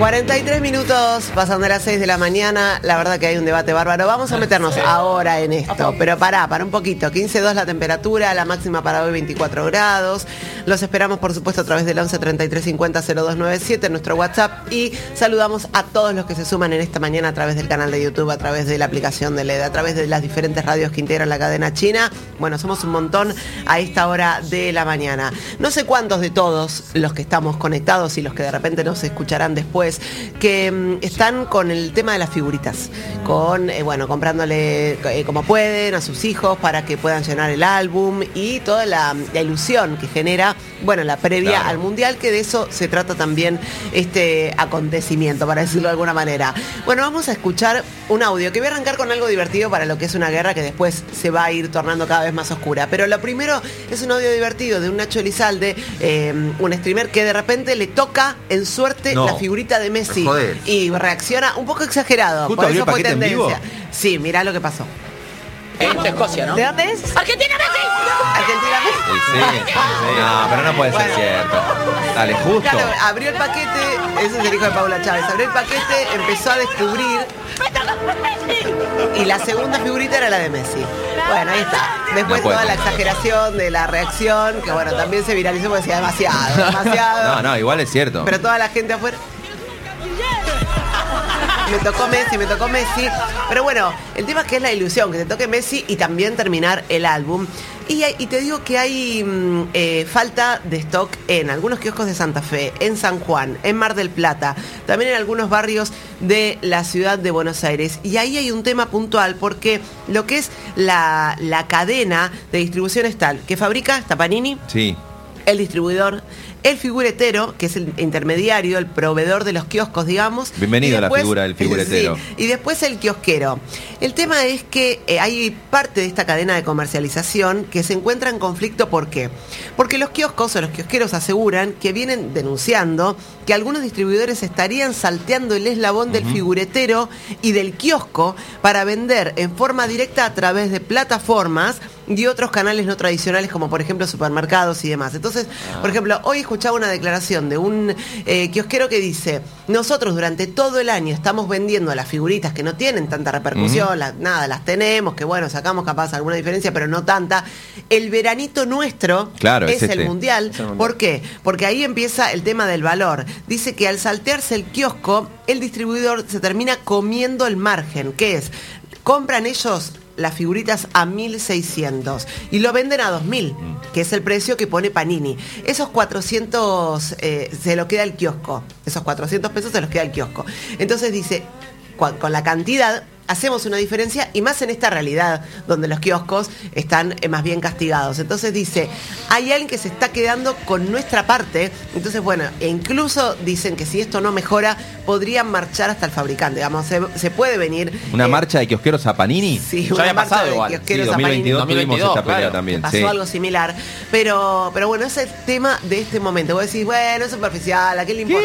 43 minutos pasando a las 6 de la mañana. La verdad que hay un debate bárbaro. Vamos a meternos ahora en esto. Pero para un poquito. 15.2 la temperatura, la máxima para hoy 24 grados. Los esperamos, por supuesto, a través del 11 33 50 0297, nuestro WhatsApp. Y saludamos a todos los que se suman en esta mañana a través del canal de YouTube, a través de la aplicación de LED, a través de las diferentes radios que integran la cadena china. Bueno, somos un montón a esta hora de la mañana. No sé cuántos de todos los que estamos conectados y los que de repente nos escucharán después, que están con el tema de las figuritas, comprándole como pueden a sus hijos para que puedan llenar el álbum y toda la ilusión que genera, la previa al Mundial, que de eso se trata también este acontecimiento, para decirlo de alguna manera. Bueno, vamos a escuchar un audio que voy a arrancar con algo divertido para lo que es una guerra que después se va a ir tornando cada vez más oscura. Pero lo primero es un audio divertido de un Nacho Elizalde, un streamer que de repente le toca en suerte la figurita de Messi. Joder. Y reacciona un poco exagerado. ¿Justo por abrió eso el fue paquete en vivo? tendencia. Sí, mirá lo que pasó. Esto es Escocia, ¿no? ¿De dónde es? ¡Argentina, Messi! Argentina Messi. Sí. No, pero no puede ser cierto. Dale, justo. Claro, abrió el paquete, ese es el hijo de Paula Chávez. Abrió el paquete, empezó a descubrir. Y la segunda figurita era la de Messi. Bueno, ahí está. Después toda la exageración de la reacción, que también se viralizó porque decía demasiado. No, igual es cierto. Pero toda la gente afuera. Me tocó Messi. Pero bueno, el tema es que es la ilusión, que te toque Messi y también terminar el álbum. Y te digo que hay falta de stock en algunos kioscos de Santa Fe, en San Juan, en Mar del Plata, también en algunos barrios de la ciudad de Buenos Aires. Y ahí hay un tema puntual, porque lo que es la cadena de distribución es tal, que fabrica está Panini, sí, el distribuidor, el figuretero, que es el intermediario, el proveedor de los kioscos, digamos. Bienvenido a la figura del figuretero. Sí, y después el kiosquero. El tema es que hay parte de esta cadena de comercialización que se encuentra en conflicto. ¿Por qué? Porque los kioscos o los kiosqueros aseguran que vienen denunciando que algunos distribuidores estarían salteando el eslabón del figuretero y del kiosco para vender en forma directa a través de plataformas y otros canales no tradicionales, como por ejemplo supermercados y demás. Entonces, por ejemplo, hoy escuchaba una declaración de un kiosquero que dice: nosotros durante todo el año estamos vendiendo las figuritas que no tienen tanta repercusión, las tenemos, que sacamos capaz alguna diferencia, pero no tanta. El veranito nuestro es el Mundial. ¿Por qué? Porque ahí empieza el tema del valor. Dice que al saltearse el kiosco, el distribuidor se termina comiendo el margen, que es, compran ellos las figuritas a 1.600 y lo venden a 2.000, que es el precio que pone Panini. Esos 400 se lo queda el kiosco. Esos 400 pesos se los queda el kiosco. Entonces dice, con la cantidad hacemos una diferencia, y más en esta realidad donde los kioscos están más bien castigados. Entonces dice, hay alguien que se está quedando con nuestra parte. Entonces, e incluso dicen que si esto no mejora, podrían marchar hasta el fabricante. Digamos, se puede venir. ¿Una marcha de kiosqueros a Panini? Sí, ya una había marcha pasado de igual. kiosqueros Sí, a Panini. 2022 tuvimos esta pelea también. Pasó algo similar. Pero ese es el tema de este momento. Vos decís, es superficial, ¿a qué le importa?